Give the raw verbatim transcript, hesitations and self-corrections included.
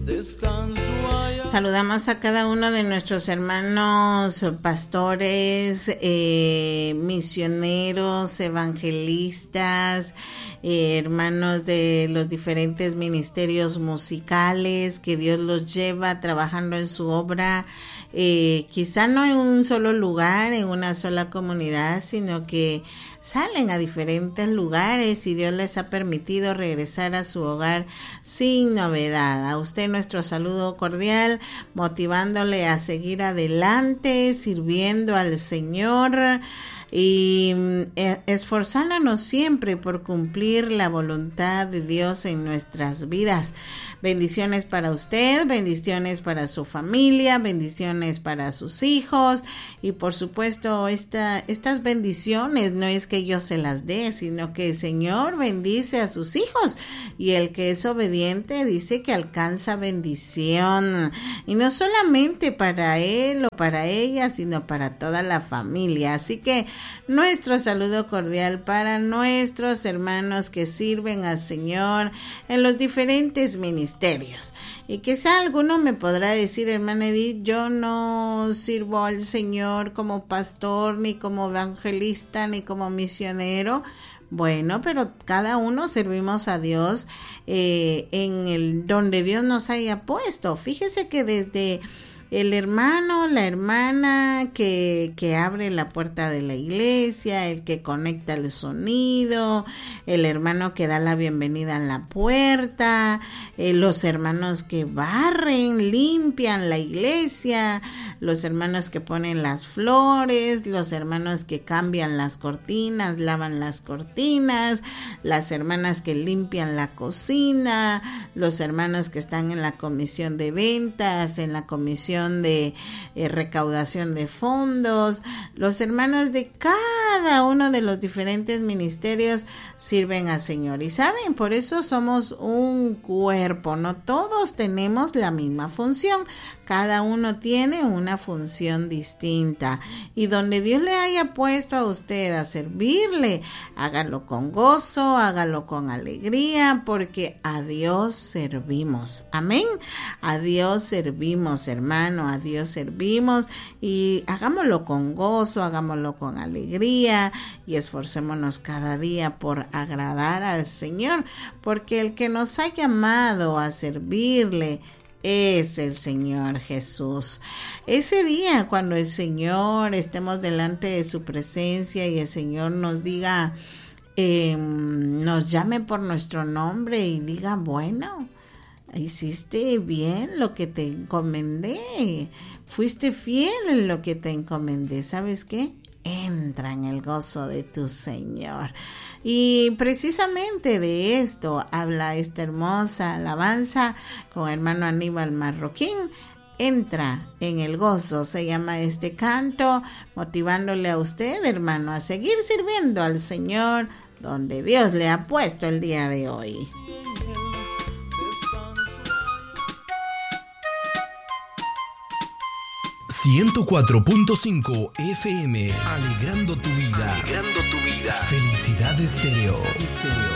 Saludamos a cada uno de nuestros hermanos pastores, eh, misioneros, evangelistas, eh, hermanos de los diferentes ministerios musicales que Dios los lleva trabajando en su obra, eh, quizá no en un solo lugar, en una sola comunidad, sino que salen a diferentes lugares y Dios les ha permitido regresar a su hogar sin novedad. A usted nuestro saludo cordial, motivándole a seguir adelante, sirviendo al Señor y esforzándonos siempre por cumplir la voluntad de Dios en nuestras vidas. Bendiciones para usted, bendiciones para su familia, bendiciones para sus hijos y por supuesto esta, estas bendiciones no es que yo se las dé, sino que el Señor bendice a sus hijos y el que es obediente dice que alcanza bendición y no solamente para él o para ella, sino para toda la familia. Así que nuestro saludo cordial para nuestros hermanos que sirven al Señor en los diferentes ministerios. Y quizá alguno me podrá decir, hermana Edith, yo no sirvo al Señor como pastor, ni como evangelista, ni como misionero. Bueno, pero cada uno servimos a Dios eh, en el donde Dios nos haya puesto. Fíjese que desde el hermano, la hermana que, que abre la puerta de la iglesia, el que conecta el sonido, el hermano que da la bienvenida en la puerta, eh, los hermanos que barren, limpian la iglesia, los hermanos que ponen las flores, los hermanos que cambian las cortinas, lavan las cortinas, las hermanas que limpian la cocina, los hermanos que están en la comisión de ventas, en la comisión de eh, recaudación de fondos, los hermanos de cada uno de los diferentes ministerios sirven al Señor y saben, por eso somos un cuerpo, no todos tenemos la misma función, cada uno tiene una función distinta y donde Dios le haya puesto a usted a servirle, hágalo con gozo, hágalo con alegría, porque a Dios servimos, amén, a Dios servimos, hermano, a Dios servimos y hagámoslo con gozo, hagámoslo con alegría y esforcémonos cada día por agradar al Señor, porque el que nos ha llamado a servirle es el Señor Jesús. Ese día cuando el Señor estemos delante de su presencia y el Señor nos diga, eh, nos llame por nuestro nombre y diga, bueno, hiciste bien lo que te encomendé, fuiste fiel en lo que te encomendé, ¿sabes qué? Entra en el gozo de tu Señor. Y precisamente de esto habla esta hermosa alabanza con hermano Aníbal Marroquín. Entra en el gozo, se llama este canto, motivándole a usted, hermano, a seguir sirviendo al Señor donde Dios le ha puesto el día de hoy. ciento cuatro punto cinco F M, alegrando tu vida. Alegrando tu vida. Felicidad Estéreo. Estéreo.